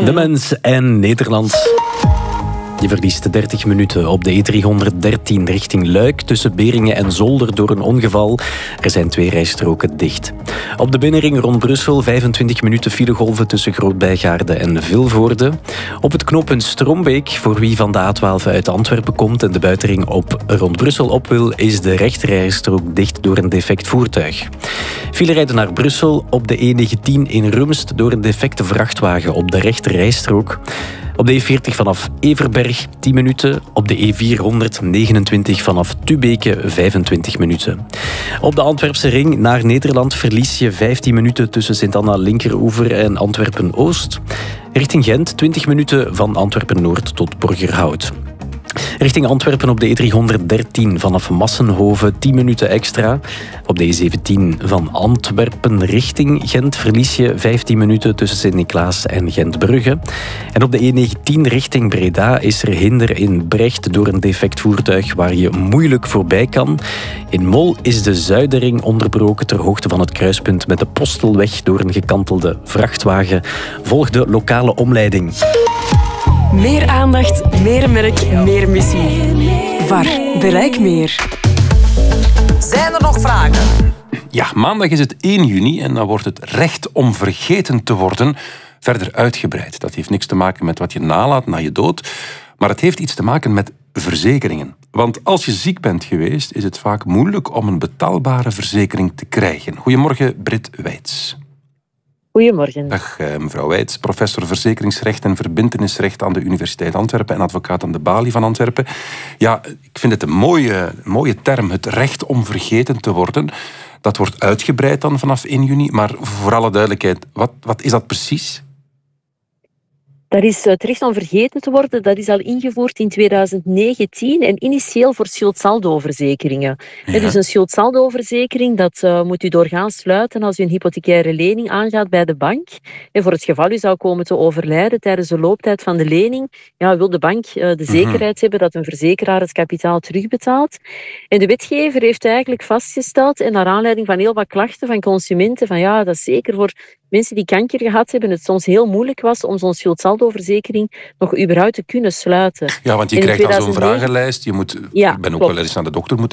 De Mens en Nederland. Je verliest 30 minuten op de E313 richting Luik tussen Beringen en Zolder door een ongeval. Er zijn 2 rijstroken dicht. Op de binnenring rond Brussel 25 minuten filegolven tussen Groot-Bijgaarde en Vilvoorde. Op het knooppunt Strombeek, voor wie van de A12 uit Antwerpen komt en de buitenring rond Brussel op wil, is de rechterrijstrook dicht door een defect voertuig. Filerijden naar Brussel op de E19 in Rumst door een defecte vrachtwagen op de rechterrijstrook. Op de E40 vanaf Everberg 10 minuten. Op de E429 vanaf Tubeke 25 minuten. Op de Antwerpse ring naar Nederland verlies je 15 minuten tussen Sint-Anna Linkeroever en Antwerpen-Oost. Richting Gent 20 minuten van Antwerpen-Noord tot Borgerhout. Richting Antwerpen op de E313 vanaf Massenhoven 10 minuten extra. Op de E17 van Antwerpen richting Gent verlies je 15 minuten tussen Sint-Niklaas en Gentbrugge. En op de E19 richting Breda is er hinder in Brecht door een defect voertuig waar je moeilijk voorbij kan. In Mol is de Zuiderring onderbroken ter hoogte van het kruispunt met de Postelweg door een gekantelde vrachtwagen. Volg de lokale omleiding. Meer aandacht, meer merk, meer missie. VAR, bereik meer. Zijn er nog vragen? Ja, maandag is het 1 juni en dan wordt het recht om vergeten te worden verder uitgebreid. Dat heeft niks te maken met wat je nalaat na je dood, maar het heeft iets te maken met verzekeringen. Want als je ziek bent geweest, is het vaak moeilijk om een betaalbare verzekering te krijgen. Goedemorgen, Brit Wijts. Goedemorgen. Dag mevrouw Wijts, professor verzekeringsrecht en verbintenisrecht aan de Universiteit Antwerpen en advocaat aan de Balie van Antwerpen. Ja, ik vind het een mooie term, het recht om vergeten te worden. Dat wordt uitgebreid dan vanaf 1 juni, maar voor alle duidelijkheid, wat is dat precies? Dat is het recht om vergeten te worden. Dat is al ingevoerd in 2019 en initieel voor schuldsaldoverzekeringen. Ja. Dus een schuldsaldoverzekering, dat moet u doorgaans sluiten als u een hypothecaire lening aangaat bij de bank. En voor het geval u zou komen te overlijden tijdens de looptijd van de lening, wil de bank de zekerheid hebben dat een verzekeraar het kapitaal terugbetaalt. En de wetgever heeft eigenlijk vastgesteld, en naar aanleiding van heel wat klachten van consumenten, van dat is zeker voor mensen die kanker gehad hebben, het soms heel moeilijk was om zo'n schuldsaldoverzekering nog überhaupt te kunnen sluiten. Ja, want je krijgt dan zo'n vragenlijst. Ik ben ook wel eens naar de dokter moeten